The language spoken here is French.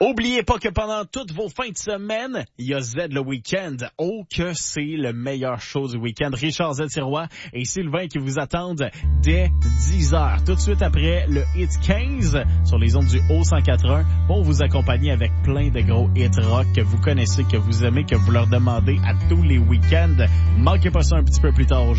Oubliez pas que pendant toutes vos fins de semaine, il y a Z le week-end. Oh, que c'est le meilleur show du week-end. Richard Z. Sirois et Sylvain qui vous attendent dès 10h. Tout de suite après le hit 15 sur les ondes du Haut-104.1 vont vous accompagner avec plein de gros hits rock que vous connaissez, que vous aimez, que vous leur demandez à tous les week-ends. Manquez pas ça un petit peu plus tard aujourd'hui.